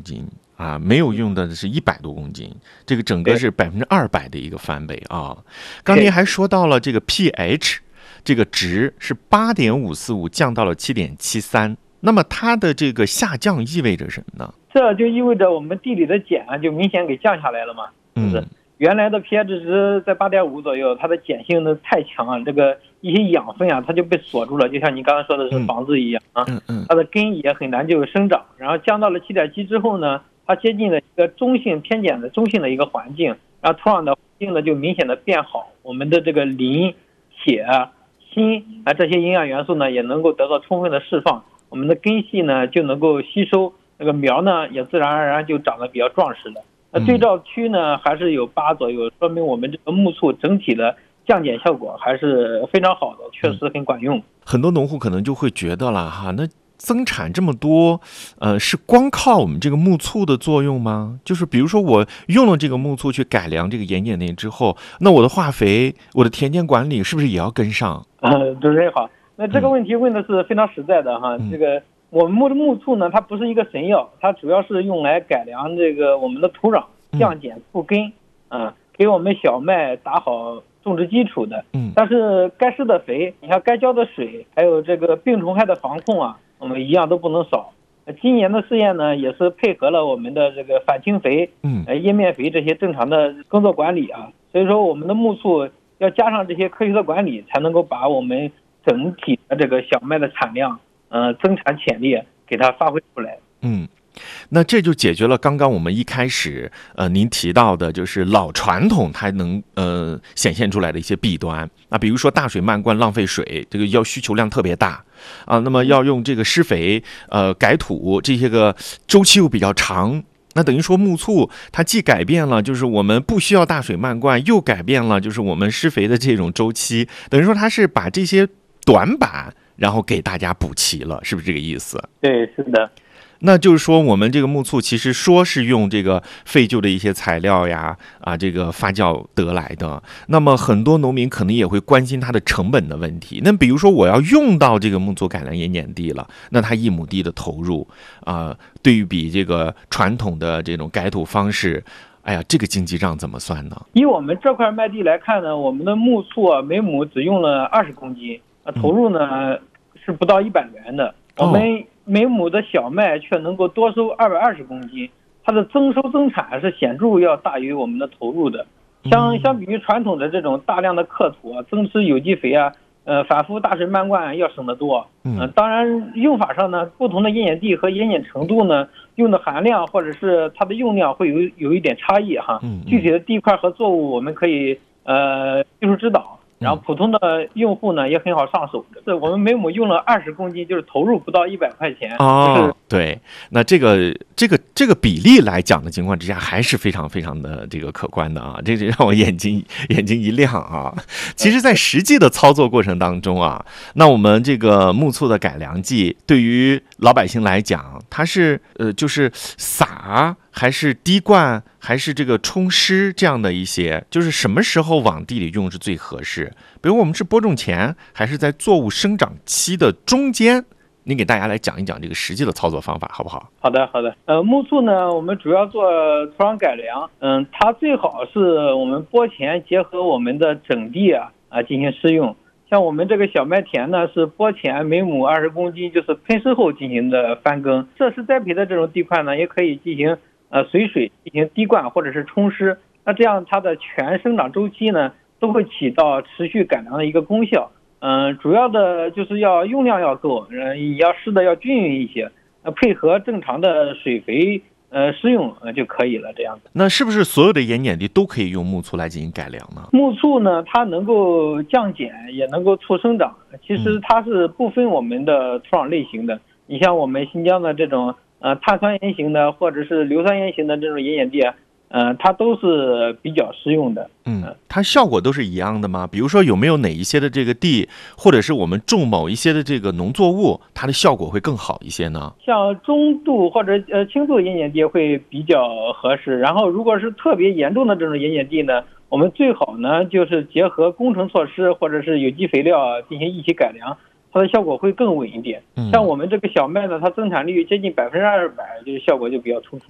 斤啊，没有用的是100多公斤，这个整个是200%的一个翻倍啊。刚您还说到了这个 pH 这个值是8.545降到了7.73，那么它的这个下降意味着什么呢？ 这就意味着我们地里的碱就明显给降下来了嘛，就是原来的 pH 值在8.5左右，它的碱性的太强，这个一些养分啊，它就被锁住了，就像你刚才说的是房子一样啊，它的根也很难就生长。然后降到了7.7之后呢，它接近了一个中性偏碱的中性的一个环境，然后土壤的环境呢就明显的变好，我们的这个磷、铁、锌啊这些营养元素呢也能够得到充分的释放，我们的根系呢就能够吸收，那个苗呢也自然而然就长得比较壮实了。那对照区呢还是有8左右，说明我们这个木醋整体的降碱效果还是非常好的，确实很管用。 很多农户可能就会觉得了哈，那增产这么多，是光靠我们这个木醋的作用吗？就是比如说我用了这个木醋去改良这个盐碱内之后，那我的化肥、我的田间管理是不是也要跟上？ 主持人好，那这个问题问的是非常实在的哈。这个我们木醋呢，它不是一个神药，它主要是用来改良这个我们的土壤，降碱固根，给我们小麦打好种植基础的。但是该施的肥，你像该浇的水，还有这个病虫害的防控啊，我们一样都不能少。今年的试验呢，也是配合了我们的这个反青肥、叶面肥这些正常的工作管理啊。所以说，我们的木醋要加上这些科学的管理，才能够把我们整体的这个小麦的产量，增产潜力给它发挥出来。 那这就解决了刚刚我们一开始您提到的，就是老传统它能显现出来的一些弊端啊，比如说大水漫灌浪费水，这个要需求量特别大啊，那么要用这个施肥改土，这些个周期又比较长。那等于说木醋它既改变了就是我们不需要大水漫灌，又改变了就是我们施肥的这种周期，等于说它是把这些短板然后给大家补齐了，是不是这个意思？ 对，是的。 那就是说我们这个木醋其实说是用这个废旧的一些材料呀这个发酵得来的，那么很多农民可能也会关心它的成本的问题。那比如说我要用到这个木醋改良盐碱地了，那它1亩地的投入对比这个传统的这种改土方式，哎呀，这个经济账怎么算呢？ 以我们这块麦地来看呢，我们的木醋每亩只用了20公斤，投入呢是不到100元的。我们每亩的小麦却能够多收220公斤，它的增收增产是显著要大于我们的投入的。相比于传统的这种大量的克土增施有机肥反复大水漫灌要省得多。当然用法上呢，不同的盐碱地和盐碱程度呢，用的含量或者是它的用量会有一点差异哈。具体的地块和作物我们可以技术指导。然后普通的用户呢也很好上手，是我们每亩用了20公斤，就是投入不到100块钱。 对，那这个比例来讲的情况之下，还是非常非常的这个可观的啊，这就让我眼睛一亮啊。其实，在实际的操作过程当中啊，那我们这个木醋的改良剂对于老百姓来讲，它是就是撒还是滴灌还是这个冲湿这样的一些，就是什么时候往地里用是最合适？比如我们是播种前还是在作物生长期的中间？您给大家来讲一讲这个实际的操作方法好不好？ 好的。木醋呢，我们主要做土壤改良，它最好是我们播前结合我们的整地进行施用。像我们这个小麦田呢，是播前每亩20公斤，就是喷施后进行的翻耕。设施栽培的这种地块呢，也可以进行随水进行滴灌或者是冲湿，那这样它的全生长周期呢都会起到持续改良的一个功效。主要的就是要用量要够，也要施的要均匀一些，配合正常的水肥施用就可以了。这样子， 那是不是所有的盐碱地都可以用木醋来进行改良呢？ 木醋呢，它能够降碱，也能够促生长。其实它是不分我们的土壤类型的。你像我们新疆的这种碳酸盐型的，或者是硫酸盐型的这种盐碱地它都是比较适用的。 它效果都是一样的吗？比如说有没有哪一些的这个地，或者是我们种某一些的这个农作物，它的效果会更好一些呢？ 像中度或者轻度盐碱地会比较合适。然后如果是特别严重的这种盐碱地呢，我们最好呢就是结合工程措施或者是有机肥料进行一起改良，它的效果会更稳一点。像我们这个小麦呢，它增产率接近200%，就是效果就比较突出。